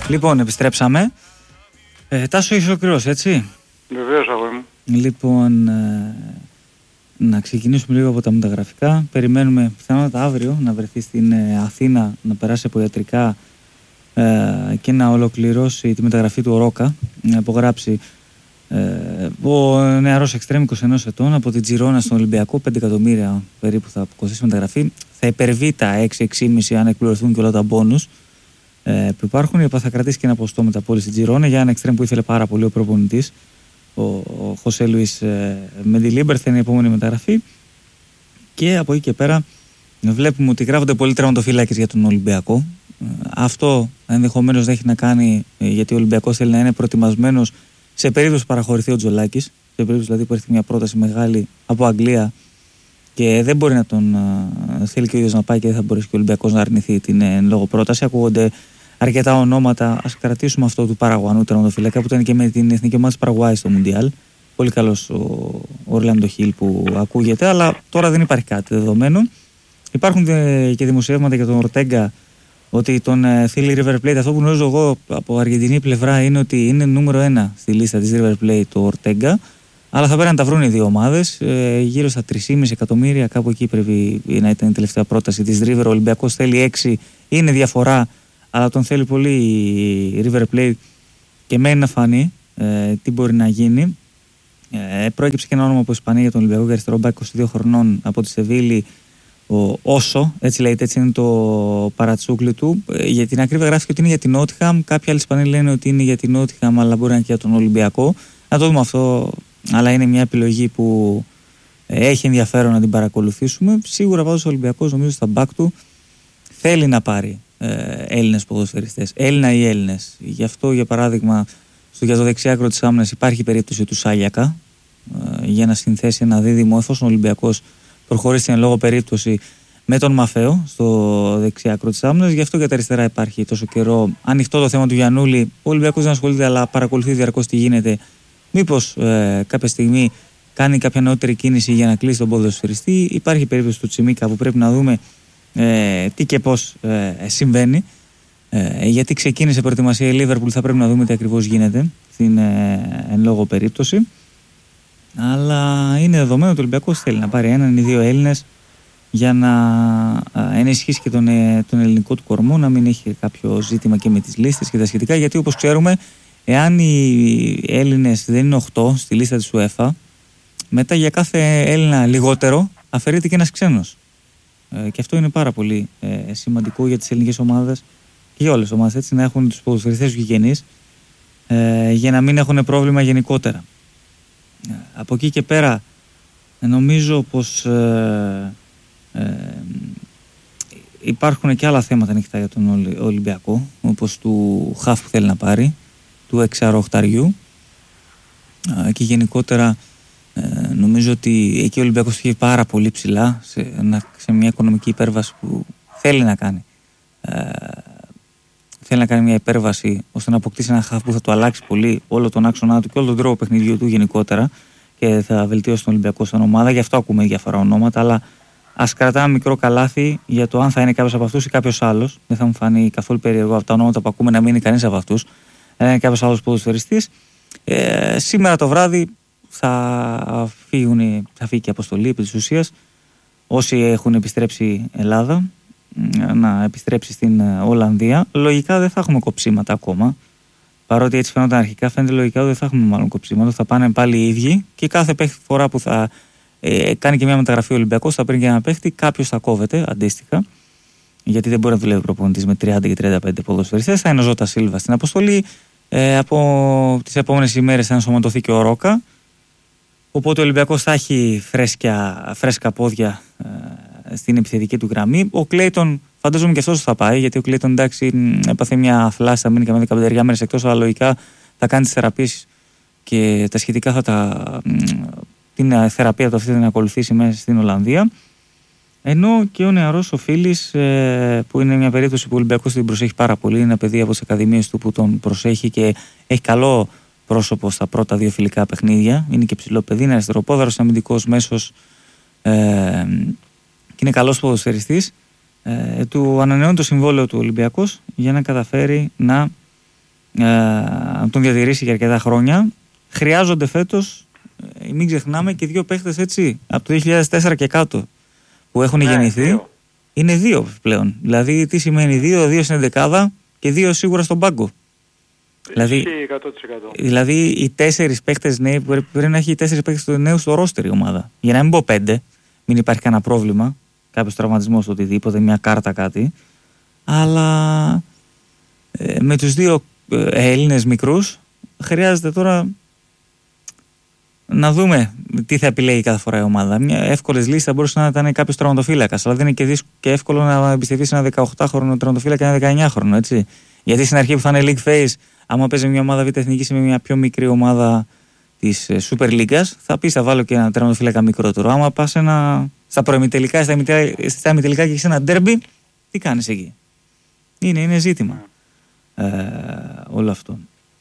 Λοιπόν, επιστρέψαμε. Τάσο, έχεις ολοκληρώσει, έτσι? Βεβαίως, αγόρι μου. Λοιπόν, να ξεκινήσουμε λίγο από τα μεταγραφικά. Περιμένουμε πιθανότατα αύριο να βρεθεί στην Αθήνα, να περάσει από ιατρικά και να ολοκληρώσει τη μεταγραφή του Ρόκα, να υπογράψει ο νεαρός εξτρέμ 21 ετών από την Τζιρόνα στον Ολυμπιακό. 5 εκατομμύρια περίπου θα κοστίσει μεταγραφή. Θα υπερβεί τα 6-6,5 αν εκπληρωθούν και όλα τα μπόνους που υπάρχουν. Θα κρατήσει και ένα ποστό μεταπόληση στην Τζιρόνα για ένα εξτρέμ που ήθελε πάρα πολύ ο προπονητής, ο Χωσέ Λουίς Μεντιλίμπερ. Θα είναι η επόμενη μεταγραφή. Και από εκεί και πέρα βλέπουμε ότι γράφονται πολλοί τερματοφύλακες για τον Ολυμπιακό. Αυτό ενδεχομένως δεν έχει να κάνει γιατί ο Ολυμπιακός θέλει να είναι προετοιμασμένος σε περίπτωση που παραχωρηθεί ο Τζολάκης, σε περίπτωση δηλαδή που έρθει μια πρόταση μεγάλη από Αγγλία και δεν μπορεί να τον θέλει και ο ίδιος να πάει και δεν θα μπορέσει και ο Ολυμπιακός να αρνηθεί την λόγω πρόταση. Ακούγονται αρκετά ονόματα. Ας κρατήσουμε αυτό του Παραγουανού τερματοφύλακα που ήταν και με την εθνική ομάδα της Παραγουάης στο Μουντιάλ. Πολύ καλός ο Ορλάντο Χιλ που ακούγεται, αλλά τώρα δεν υπάρχει κάτι δεδομένο. Υπάρχουν και δημοσιεύματα για τον Ορτέγκα ότι τον θέλει η River Plate. Αυτό που γνωρίζω εγώ από αργεντινή πλευρά είναι ότι είναι νούμερο 1 στη λίστα της River Plate το Ορτέγκα, αλλά θα πρέπει να τα βρουν οι δύο ομάδες. Γύρω στα 3,5 εκατομμύρια, κάπου εκεί πρέπει να ήταν η τελευταία πρόταση της River. Ο Ολυμπιακός θέλει 6, είναι διαφορά, αλλά τον θέλει πολύ η River Plate και μένει να φανεί τι μπορεί να γίνει. Προέκυψε και ένα όνομα από Ισπανία για τον Ολυμπιακό για αριστερό μπακ 22 χρονών από τη Σεβίλη. Ο Όσο, έτσι λέγεται, έτσι είναι το παρατσούκλι του. Για την ακρίβεια γράφει ότι είναι για την Νότιχαμ. Κάποιοι άλλοι Ισπανοί λένε ότι είναι για την Νότιχαμ, αλλά μπορεί να είναι και για τον Ολυμπιακό. Να το δούμε αυτό, αλλά είναι μια επιλογή που έχει ενδιαφέρον να την παρακολουθήσουμε. Σίγουρα πάντως ο Ολυμπιακός, νομίζω, στα μπακ του θέλει να πάρει Έλληνες ποδοσφαιριστές, Έλληνα ή Έλληνες. Γι' αυτό, για παράδειγμα, για το δεξιάκρο της άμυνας υπάρχει περίπτωση του Σάλιακα για να συνθέσει ένα δίδυμο, εφόσον ο Ολυμπιακός προχωρήσει εν λόγω περίπτωση με τον Μαφαίο στο δεξιάκρο της άμυνας. Γι' αυτό για τα αριστερά υπάρχει τόσο καιρό ανοιχτό το θέμα του Γιαννούλη. Ο Ολυμπιακός δεν ασχολείται, αλλά παρακολουθεί διαρκώς τι γίνεται. Μήπως κάποια στιγμή κάνει κάποια νεότερη κίνηση για να κλείσει τον ποδοσφαιριστή. Υπάρχει περίπτωση του Τσιμίκα που πρέπει να δούμε τι και πώς συμβαίνει. Γιατί ξεκίνησε προετοιμασία η Λίβερπουλ, θα πρέπει να δούμε τι ακριβώς γίνεται στην εν λόγω περίπτωση. Αλλά είναι δεδομένο ότι ο Ολυμπιακός θέλει να πάρει έναν ή δύο Έλληνες για να ενισχύσει και τον ελληνικό του κορμό, να μην έχει κάποιο ζήτημα και με τις λίστες και τα σχετικά. Γιατί όπως ξέρουμε, εάν οι Έλληνες δεν είναι 8 στη λίστα της UEFA, μετά για κάθε Έλληνα λιγότερο αφαιρείται και ένας ξένος. Και αυτό είναι πάρα πολύ σημαντικό για τις ελληνικές ομάδες και για όλες τις ομάδες, έτσι, να έχουν τους ποδοσφαιριστές τους γηγενείς για να μην έχουν πρόβλημα γενικότερα. Από εκεί και πέρα νομίζω πως υπάρχουν και άλλα θέματα ανοιχτά για τον Ολυμπιακό, όπως του χαφ που θέλει να πάρει, του εξαροχταριού, και γενικότερα νομίζω ότι εκεί ο Ολυμπιακός έχει πάρα πολύ ψηλά σε μια οικονομική υπέρβαση που θέλει να κάνει. Θέλει να κάνει μια υπέρβαση ώστε να αποκτήσει ένα χαφ που θα του αλλάξει πολύ όλο τον άξονα του και όλο τον τρόπο παιχνιδιού του γενικότερα και θα βελτιώσει τον Ολυμπιακό σαν ομάδα. Γι' αυτό ακούμε διάφορα ονόματα, αλλά ας κρατάμε ένα μικρό καλάθι για το αν θα είναι κάποιος από αυτούς ή κάποιος άλλος. Δεν θα μου φανεί καθόλου περίεργο από τα ονόματα που ακούμε να μην είναι κανείς από αυτούς. Να είναι κάποιος άλλος ποδοσφαιριστής. Σήμερα το βράδυ θα φύγει και η αποστολή επί της ουσίας. Όσοι έχουν επιστρέψει Ελλάδα, να επιστρέψει στην Ολλανδία. Λογικά δεν θα έχουμε κοψίματα ακόμα. Παρότι έτσι φαίνονταν αρχικά, φαίνεται λογικά ότι δεν θα έχουμε μάλλον κοψίματα. Θα πάνε πάλι οι ίδιοι και κάθε φορά που θα κάνει και μια μεταγραφή ο Ολυμπιακός, θα παίρνει και ένα παίχτη, κάποιος θα κόβεται αντίστοιχα. Γιατί δεν μπορεί να δουλεύει προπονητής με 30 και 35 ποδοσφαιριστές. Θα είναι ο Ζώτα Σίλβα στην αποστολή. Από τις επόμενες ημέρες θα ενσωματωθεί και ο Ρόκα. Οπότε ο Ολυμπιακός θα έχει φρέσκα πόδια στην επιθετική του γραμμή. Ο Κλέιτον, φαντάζομαι και αυτός θα πάει, γιατί ο Κλέιτον, εντάξει, έπαθε μια θλάση, θα μείνει καμιά 15 μέρες εκτός, αλλά λογικά θα κάνει τις θεραπείες και τα σχετικά την θεραπεία του αυτή θα την ακολουθήσει μέσα στην Ολλανδία. Ενώ και ο νεαρός ο Φίλης, που είναι μια περίπτωση που ο Ολυμπιακός την προσέχει πάρα πολύ, είναι ένα παιδί από τις ακαδημίες του που τον προσέχει και έχει καλό πρόσωπο στα πρώτα δύο φιλικά παιχνίδια. Είναι και ψηλό παιδί, είναι αριστεροπόδαρος, αμυντικός μέσος και είναι καλός ποδοσφαιριστής. Του ανανεώνει το συμβόλαιο του Ολυμπιακός για να καταφέρει να τον διατηρήσει για αρκετά χρόνια. Χρειάζονται φέτος, μην ξεχνάμε, και 2 παίχτες έτσι από το 2004 και κάτω που έχουν γεννηθεί. 2. Είναι 2 πλέον. Δηλαδή, τι σημαίνει 2 στην εντεκάδα και 2 σίγουρα στον πάγκο. Δηλαδή, 100%. Δηλαδή, οι 4 παίχτες νέοι, πρέπει να έχει οι 4 παίχτες νέους στο ρόστερ η ομάδα. Για να μην πω 5, μην υπάρχει κανένα πρόβλημα, κάποιος τραυματισμός, οτιδήποτε, μια κάρτα, κάτι. Αλλά με τους 2 Έλληνες μικρούς χρειάζεται τώρα να δούμε τι θα επιλέγει κάθε φορά η ομάδα. Μια εύκολη λύση θα μπορούσε να ήταν κάποιος τερματοφύλακας, αλλά δεν είναι και εύκολο να εμπιστευτείς ένα 18χρονο τερματοφύλακα και ένα 19χρονο, έτσι. Γιατί στην αρχή που θα είναι league phase, άμα παίζει μια ομάδα β' εθνικής με μια πιο μικρή ομάδα της Super League, θα πεις θα βάλω και ένα τερματοφύλακα μικρότερο. Άμα πας στα προημιτελικά, στα ημιτελικά και έχεις ένα ντέρμπι, τι κάνεις εκεί? Είναι ζήτημα όλο αυτό.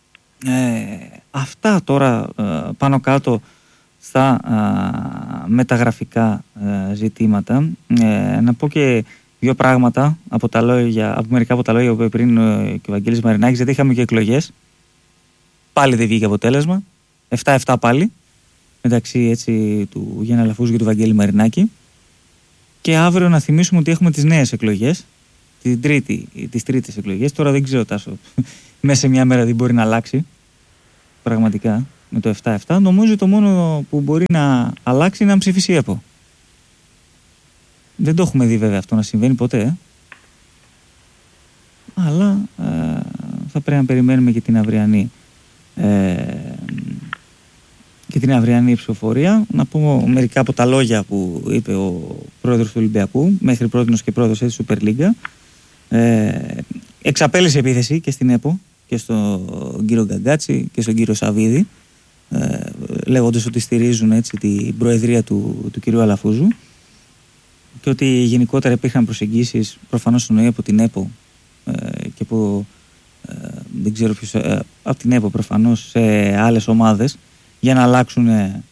Αυτά τώρα πάνω κάτω στα μεταγραφικά ζητήματα. Να πω και 2 πράγματα από μερικά από τα λόγια που είπε πριν και ο Βαγγέλης Μαρινάκης, γιατί είχαμε και εκλογές. Πάλι δεν βγήκε αποτέλεσμα. 7-7 πάλι μεταξύ έτσι, του Γιάννη Αλαφούζου και του Βαγγέλη Μαρινάκη. Και αύριο να θυμίσουμε ότι έχουμε τις νέες εκλογές, τις τρίτες εκλογές. Τώρα δεν ξέρω, Τάσο, μέσα σε μια μέρα δεν μπορεί να αλλάξει πραγματικά με το 7-7. Νομίζω το μόνο που μπορεί να αλλάξει είναι να ψηφίσει η ΕΠΟ. Δεν το έχουμε δει βέβαια αυτό να συμβαίνει ποτέ, αλλά θα πρέπει να περιμένουμε και την αυριανή ψηφοφορία. Να πω μερικά από τα λόγια που είπε ο πρόεδρος του Ολυμπιακού, μέχρι πρότινος και πρόεδρος της Super League. Εξαπέλυσε επίθεση και στην ΕΠΟ και στον κύριο Γκαγκάτσι και στον κύριο Σαββίδη, λέγοντας ότι στηρίζουν έτσι την προεδρία του κυρίου Αλαφούζου και ότι γενικότερα υπήρχαν προσεγγίσεις, προφανώς εννοεί από την ΕΠΟ και από δεν ξέρω ποιος, από την ΕΠΟ προφανώς σε άλλες ομάδες για να αλλάξουν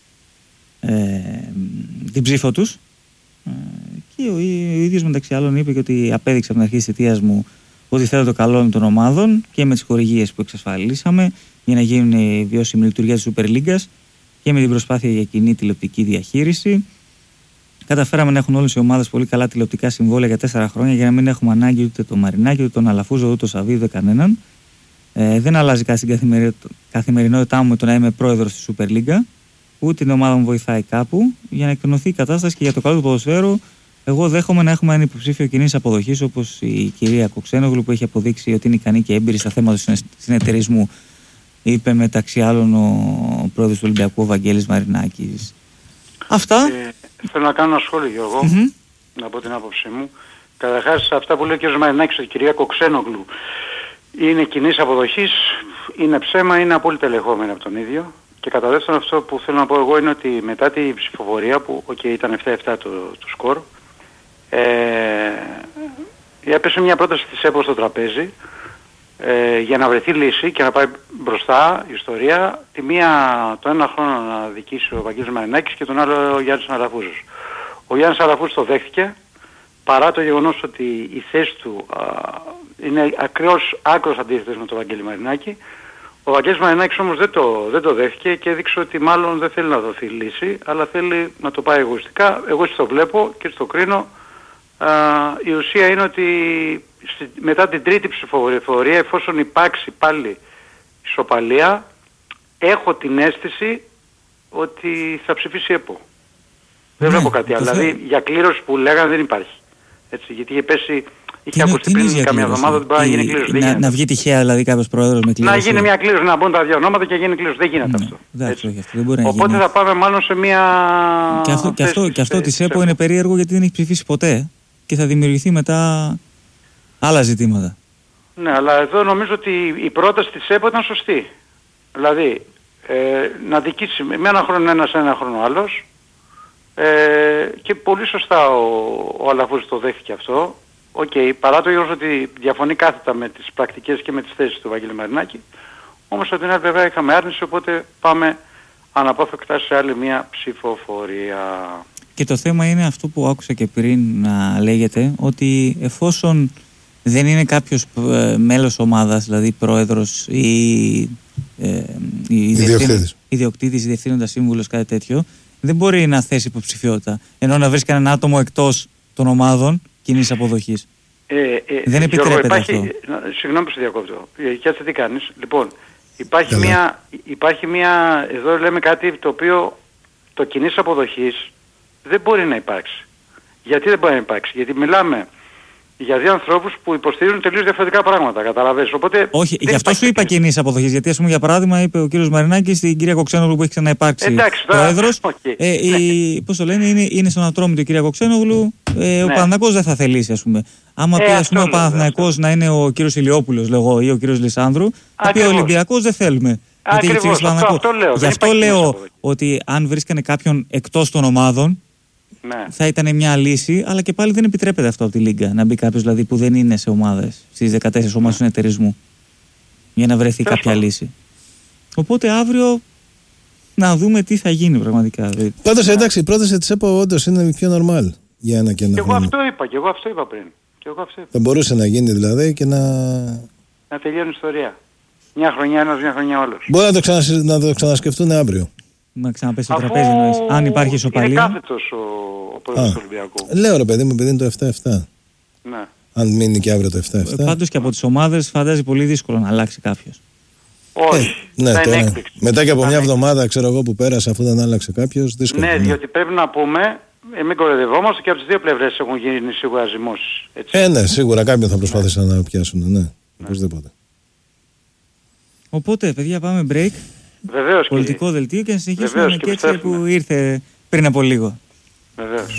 την ψήφο τους, και ο ίδιος μεταξύ άλλων είπε και ότι απέδειξε από την αρχή της θητείας μου ότι θέλω το καλό των ομάδων και με τις χορηγίες που εξασφαλίσαμε για να γίνουν η βιώσιμη λειτουργία της Super League και με την προσπάθεια για κοινή τηλεοπτική διαχείριση. Καταφέραμε να έχουν όλες οι ομάδες πολύ καλά τηλεοπτικά συμβόλαια για 4 χρόνια για να μην έχουμε ανάγκη ούτε τον Μαρινάκη, ούτε τον Αλαφούζο, ούτε τον Σαββίδη, ούτε κανέναν. Δεν αλλάζει κάτι στην καθημερινότητά μου με το να είμαι πρόεδρος της Super League, ούτε την ομάδα μου βοηθάει κάπου. Για να εκπληρωθεί η κατάσταση και για το καλό του ποδοσφαίρου, εγώ δέχομαι να έχουμε έναν υποψήφιο κοινής αποδοχής όπως η κυρία Κοξένογλου, που έχει αποδείξει ότι είναι ικανή και έμπειρη στα θέματα του συνεταιρισμού, είπε μεταξύ άλλων ο πρόεδρος του Ολυμπιακού, ο Βαγγέλης Μαρινάκης. Αυτά. Θέλω να κάνω ένα σχόλιο, Γιώργο, να πω την άποψή μου. Καταρχάς, αυτά που λέει ο κ. Μαρινάκης, η κυρία Κοξένογλου, είναι κοινής αποδοχής, είναι ψέμα, είναι απόλυτα ελεγχόμενη από τον ίδιο. Και κατά δεύτερον, αυτό που θέλω να πω εγώ είναι ότι μετά τη ψηφοφορία που ήταν 7-7 το σκορ, έπεσε μια πρόταση της ΕΠΟ στο τραπέζι για να βρεθεί λύση και να πάει μπροστά η ιστορία. Τη μία το ένα χρόνο να δικήσει ο Βαγγέλης Μαρινάκης και τον άλλο ο Γιάννης Αλαφούζος. Ο Γιάννης Αλαφούζος το δέχτηκε, παρά το γεγονός ότι η θέση του είναι άκρως αντίθετος με τον Βαγγέλη Μαρινάκη. Ο Βαγγέλης Μαρινάκης όμως δεν το δέχτηκε και έδειξε ότι μάλλον δεν θέλει να δοθεί λύση, αλλά θέλει να το πάει εγωιστικά. Εγώ έτσι το βλέπω και έτσι το κρίνω. Η ουσία είναι ότι μετά την τρίτη ψηφοφορία, εφόσον υπάρξει πάλι ισοπαλία, έχω την αίσθηση ότι θα ψηφίσει ΕΠΟ. Δεν βλέπω κάτι άλλο. Δηλαδή για κλήρωση που λέγανε δεν υπάρχει. Έτσι, γιατί είχε πέσει, είχε ακουστεί πριν καμιά εβδομάδα ότι μπορεί να γίνει κλήρωση. Να βγει τυχαία δηλαδή κάποιος πρόεδρος με κλήρωση. Να γίνει μια κλήρωση, να μπουν τα 2 ονόματα και γίνει κλήρωση. Δεν γίνεται αυτό. Δεν μπορεί να Οπότε γίνει. θα πάμε μάλλον σε μια. Και αυτό της ΕΠΟ είναι περίεργο γιατί δεν έχει ψηφίσει ποτέ και θα δημιουργηθεί μετά άλλα ζητήματα. Ναι, αλλά εδώ νομίζω ότι η πρόταση της ΕΠΟ ήταν σωστή. Δηλαδή να δικήσει με ένα χρόνο ένας, ένα χρόνο άλλος. Και πολύ σωστά ο Αλαφούζος το δέχτηκε αυτό. Παρά το γεγονός ότι διαφωνεί κάθετα με τις πρακτικές και με τις θέσεις του Βαγγέλη Μαρινάκη, όμως από την άλλη βέβαια είχαμε άρνηση, οπότε πάμε αναπόφευκτα σε άλλη μια ψηφοφορία. Και το θέμα είναι αυτό που άκουσα και πριν να λέγεται, ότι εφόσον δεν είναι κάποιος μέλος ομάδας, δηλαδή πρόεδρος ή ιδιοκτήτης, διευθύνοντας σύμβουλος, κάτι τέτοιο, δεν μπορεί να θέσει υποψηφιότητα. Ενώ να βρει κανέναν άτομο εκτός των ομάδων κοινής αποδοχής. Δεν επιτρέπεται αυτό. Συγγνώμη που σε διακόπτω. Κάτσε τι κάνεις. Λοιπόν, υπάρχει μια, εδώ λέμε κάτι το οποίο το κοινής αποδοχής δεν μπορεί να υπάρξει. Γιατί δεν μπορεί να υπάρξει? Γιατί μιλάμε για δύο ανθρώπους που υποστηρίζουν τελείως διαφορετικά πράγματα, καταλαβαίνεις. Οπότε όχι, γι' αυτό σου είπα κοινής αποδοχής. Γιατί, ας πούμε, για παράδειγμα, είπε ο κύριος Μαρινάκης στην κυρία Κοξένογλου που έχει ξαναυπάρξει πρόεδρος. Πώς το λένε, είναι στον Ατρόμητο η κυρία Κοξένογλου. Ο Παναθηναϊκός δεν θα θελήσει, ας πούμε. Άμα πει, ας πούμε, ο Παναθηναϊκός να είναι ο κύριος Ηλιόπουλος, λέγω, ή ο κύριος Λισάνδρου, θα πει ο Ολυμπιακός δεν θέλουμε. Ακριβώς, γι' αυτό λέω ότι αν βρίσκανε κάποιον εκτός των ομάδων, ναι, θα ήταν μια λύση, αλλά και πάλι δεν επιτρέπεται αυτό από τη Λίγκα. Να μπει κάποιος δηλαδή που δεν είναι σε ομάδες, στις 14 ομάδες συνεταιρισμού, για να βρεθεί κάποια λύση. Οπότε αύριο να δούμε τι θα γίνει πραγματικά. Πάντως εντάξει, η πρόταση της ΕΠΟ όντως είναι πιο normal για ένα και ένα χρόνο. Και εγώ αυτό είπα πριν. Θα μπορούσε να γίνει δηλαδή και να τελειώνει η ιστορία. Μια χρονιά ένας, μια χρονιά όλος. Μπορεί να το ξανασκεφτούν αύριο. Να ξαναπέσει το τραπέζι εννοείς. Αν υπάρχει ισοπαλία. Είναι κάθετος ο πρόεδρος του Ολυμπιακού. Λέω ρε παιδί μου, επειδή είναι το 7-7. Ναι. Αν μείνει και αύριο το 7-7. Πάντως και από τις ομάδες φαντάζει πολύ δύσκολο να αλλάξει κάποιος. Όχι. Ναι, τώρα, μετά και από μια εβδομάδα, ξέρω εγώ, που πέρασε, αφού δεν άλλαξε κάποιος, δύσκολο. Ναι, διότι πρέπει να πούμε, μην κοροϊδευόμαστε, και από τις δύο πλευρές έχουν γίνει σίγουρα ζυμώσεις. Ναι, σίγουρα κάποιον θα προσπάθησαν να πιάσουν. Ναι, οπωσδήποτε. Οπότε, παιδιά, πάμε break. Βεβαίως, πολιτικό δελτίο και να συνεχίσουμε με και έτσι που ήρθε πριν από λίγο. Βεβαίως.